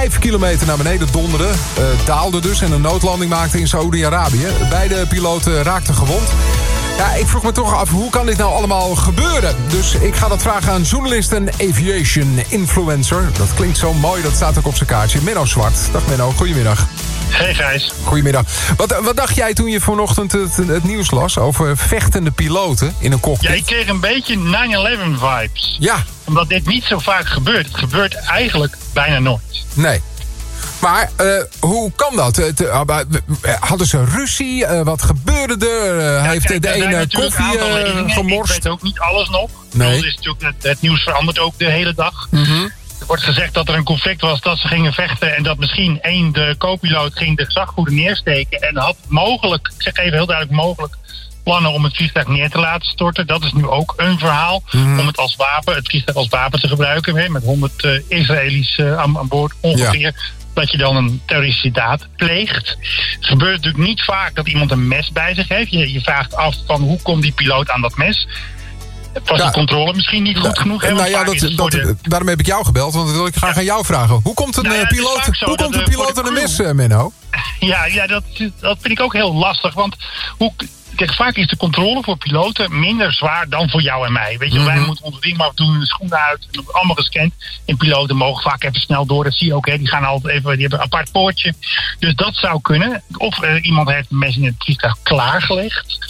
5 kilometer naar beneden donderde. Daalde dus en een noodlanding maakte in Saoedi-Arabië. Beide piloten raakten gewond. Ja, ik vroeg me toch af, hoe kan dit nou allemaal gebeuren? Dus ik ga dat vragen aan journalist en aviation influencer. Dat klinkt zo mooi, dat staat ook op zijn kaartje. Menno Zwart. Dag Menno, goedemiddag. Hey Gijs. Goedemiddag. Wat dacht jij toen je vanochtend het nieuws las over vechtende piloten in een cockpit? Ja, ik kreeg een beetje 9/11 vibes. Ja. Omdat dit niet zo vaak gebeurt. Het gebeurt eigenlijk bijna nooit. Nee. Maar hoe kan dat? Hadden ze ruzie? Wat gebeurde er? Heeft de ene koffie gemorst? Ik weet ook niet alles nog. Nee. Dus is natuurlijk, het nieuws verandert ook de hele dag. Mm-hmm. Er wordt gezegd dat er een conflict was, dat ze gingen vechten... en dat misschien de co-piloot ging de gezagvoerder neersteken... en had mogelijk, ik zeg even heel duidelijk mogelijk... plannen om het vliegtuig neer te laten storten. Dat is nu ook een verhaal. Mm-hmm. Om het vliegtuig als wapen te gebruiken. Met 100 Israëli's aan boord ongeveer... Ja. Dat je dan een terroristische daad pleegt. Het gebeurt natuurlijk niet vaak dat iemand een mes bij zich heeft. Je vraagt af van hoe komt die piloot aan dat mes. Was de controle misschien niet goed genoeg? Daarom heb ik jou gebeld, want dat wil ik graag aan jou vragen. Hoe komt een piloot aan een mes, Menno? Ja, dat vind ik ook heel lastig. Want kijk, vaak is de controle voor piloten minder zwaar dan voor jou en mij. Weet je, wij moeten onze riem afdoen, de schoenen uit, en allemaal gescand. En piloten mogen vaak even snel door, dat zie je ook. Die gaan altijd even, die hebben een apart poortje. Dus dat zou kunnen. Of iemand heeft een mes in het vliegtuig klaargelegd.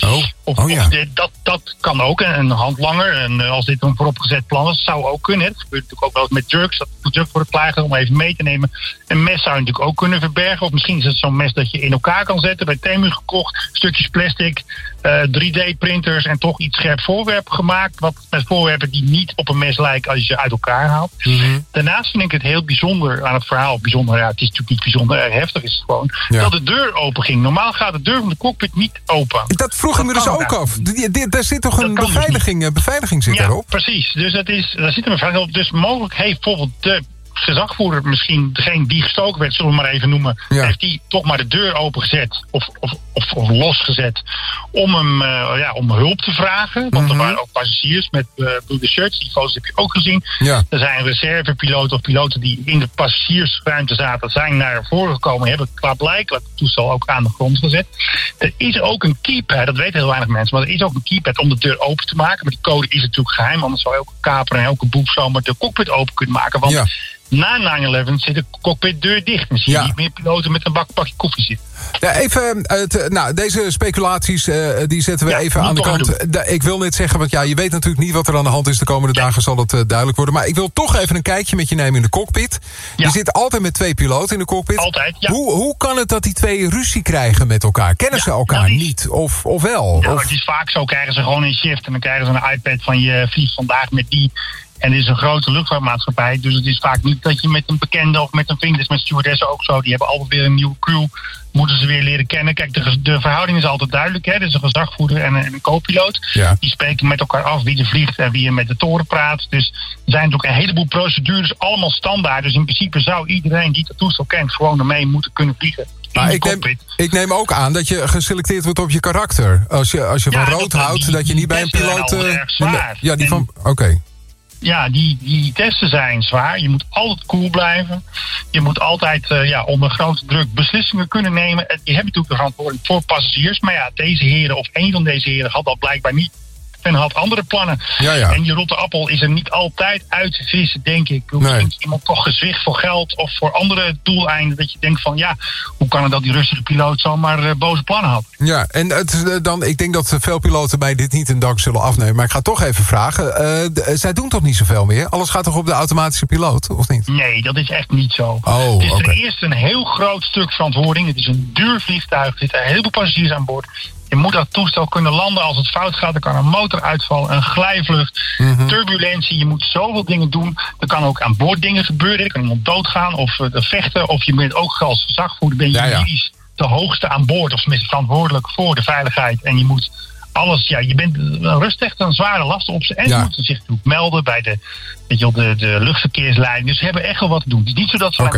Dat kan ook. Een handlanger, en als dit een vooropgezet plan is, zou ook kunnen. Dat gebeurt natuurlijk ook wel eens met jerks. Dat de jerk wordt klaargelegd om even mee te nemen. Een mes zou je natuurlijk ook kunnen verbergen. Of misschien is het zo'n mes dat je in elkaar kan zetten. Bij Temu gekocht, stukjes plastic... 3D-printers en toch iets scherp voorwerp gemaakt. Wat met voorwerpen die niet op een mes lijken als je ze uit elkaar haalt. Mm-hmm. Daarnaast vind ik het heel bijzonder aan het verhaal. Bijzonder, het is natuurlijk niet bijzonder, erg heftig is het gewoon. Ja. Dat de deur open ging. Normaal gaat de deur van de cockpit niet open. Dat vroeg ik me dus ook af. Daar zit toch een beveiliging zit daarop? Precies. Dus daar zit een beveiliging op. Dus mogelijk heeft bijvoorbeeld de gezagvoerder, misschien degene die gestoken werd, zullen we maar even noemen, heeft die toch maar de deur opengezet of losgezet om hulp te vragen. Want er waren ook passagiers met bloede shirts, die foto's heb je ook gezien. Ja. Er zijn reservepiloten of piloten die in de passagiersruimte zaten, zijn naar voren gekomen, hebben klaarblijkelijk het toestel ook aan de grond gezet. Er is ook een keypad, dat weten heel weinig mensen, maar er is ook een keypad om de deur open te maken. Maar die code is natuurlijk geheim, anders zou elke kaper en elke boef zomaar de cockpit open kunnen maken. Want na 9/11 zit de cockpitdeur dicht. Dan zie je niet meer piloten met een bakje koffie zitten. Ja, even, deze speculaties die zetten we even aan de kant. Ik wil net zeggen, want je weet natuurlijk niet wat er aan de hand is. De komende dagen zal het duidelijk worden. Maar ik wil toch even een kijkje met je nemen in de cockpit. Je zit altijd met 2 piloten in de cockpit. Altijd, ja. Hoe kan het dat die 2 ruzie krijgen met elkaar? Kennen ze elkaar niet? Of wel? Nou, het is vaak zo, krijgen ze gewoon een shift. En dan krijgen ze een iPad van je vliegt vandaag met die. En het is een grote luchtvaartmaatschappij. Dus het is vaak niet dat je met een bekende of met een vriend is. Met stewardessen ook zo. Die hebben altijd weer een nieuwe crew. Moeten ze weer leren kennen. Kijk, de verhouding is altijd duidelijk. Hè? Er is een gezagvoerder en een co-piloot. Ja. Die spreken met elkaar af wie er vliegt en wie er met de toren praat. Dus er zijn natuurlijk een heleboel procedures. Allemaal standaard. Dus in principe zou iedereen die dat toestel kent gewoon ermee moeten kunnen vliegen. Maar ik neem ook aan dat je geselecteerd wordt op je karakter. Als je van rood houdt, dat je niet bij een piloot... Oké. Ja, die testen zijn zwaar. Je moet altijd cool blijven. Je moet altijd onder grote druk beslissingen kunnen nemen. Je hebt natuurlijk de verantwoording voor passagiers. Maar deze heren of één van deze heren had dat blijkbaar niet. En had andere plannen. Ja. En die rotte appel is er niet altijd uit te vissen, denk ik. Misschien is iemand toch gezwicht voor geld of voor andere doeleinden. Dat je denkt van, hoe kan het dat die rustige piloot zomaar boze plannen had? Ja, en ik denk dat veel piloten bij dit niet een dank zullen afnemen. Maar ik ga toch even vragen. Zij doen toch niet zoveel meer? Alles gaat toch op de automatische piloot, of niet? Nee, dat is echt niet zo. Het is ten eerste een heel groot stuk verantwoording. Het is een duur vliegtuig. Er zitten heel veel passagiers aan boord. Je moet dat toestel kunnen landen als het fout gaat. Er kan een motor uitvallen, een glijvlucht, turbulentie. Je moet zoveel dingen doen. Er kan ook aan boord dingen gebeuren. Er kan iemand doodgaan of vechten. Of je bent ook als gezagvoerder ben je juridisch de hoogste aan boord. Of tenminste verantwoordelijk voor de veiligheid. En je moet alles, je bent rust echt een zware last op ze. En ze moeten zich melden bij de luchtverkeersleiding. Dus ze hebben echt wel wat te doen. Het is niet zo dat ze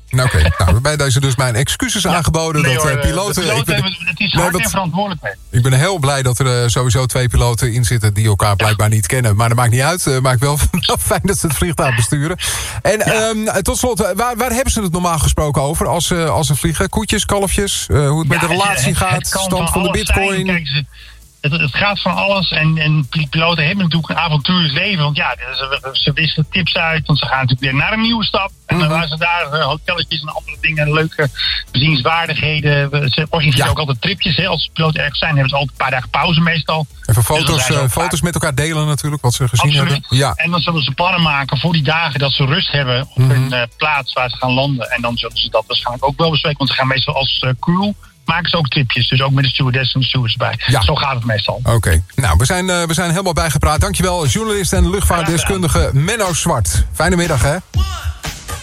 Oké, nou, bij deze dus mijn excuses aangeboden. Nee, dat hoor, piloten... het is hard en verantwoordelijk mee. Ik ben heel blij dat er sowieso 2 piloten in zitten... die elkaar blijkbaar niet kennen. Maar dat maakt niet uit. Maakt wel fijn dat ze het vliegtuig besturen. En tot slot, waar hebben ze het normaal gesproken over als ze vliegen? Koetjes, kalfjes? Hoe het met de relatie gaat? Stand van de bitcoin? Kijk, het gaat van alles en piloten hebben natuurlijk een avontuurlijk leven. Want ze wisselen tips uit, want ze gaan natuurlijk weer naar een nieuwe stap. En dan waren ze daar hotelletjes en andere dingen, leuke bezienswaardigheden. Ze organiseren ook altijd tripjes. Hè. Als piloten ergens zijn, hebben ze altijd een paar dagen pauze meestal. Even foto's met elkaar delen natuurlijk, wat ze gezien hebben. Ja. En dan zullen ze plannen maken voor die dagen dat ze rust hebben op hun plaats waar ze gaan landen. En dan zullen ze dat waarschijnlijk ook wel bespreken, want ze gaan meestal als crew... maken ze ook tripjes, dus ook met de stewardess en de stewards erbij. Ja. Zo gaat het meestal. Oké. Nou, we zijn helemaal bijgepraat. Dankjewel, journalist en luchtvaartdeskundige Menno Zwart. Fijne middag, hè?